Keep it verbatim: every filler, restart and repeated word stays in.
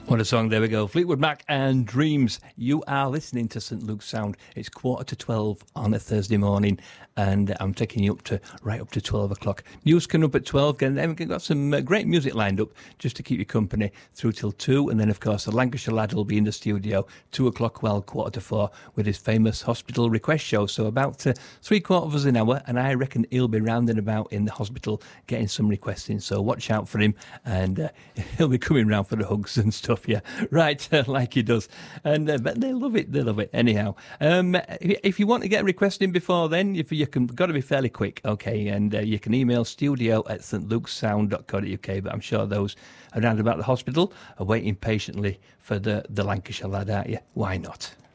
What a song. There we go. Fleetwood Mac and Dreams. You are listening to St Luke's Sound. It's quarter to twelve on a Thursday morning, and I'm taking you up to right up to twelve o'clock. News coming up at twelve, and then we've got some uh, great music lined up just to keep you company through till two. And then, of course, the Lancashire lad will be in the studio two o'clock, well, quarter to four, with his famous hospital request show. So about uh, three quarters of an hour, and I reckon he'll be rounding about in the hospital getting some requests in. So watch out for him, and uh, he'll be coming round for the hugs and stuff. Yeah, right, uh, like he does. And uh, but they love it, they love it. Anyhow, um, if, if you want to get a request in before then, if you can, got to be fairly quick, okay, and uh, you can email studio at st lukes sound dot co dot uk, but I'm sure those around about the hospital are waiting patiently for the, the Lancashire lad, aren't you? Why not?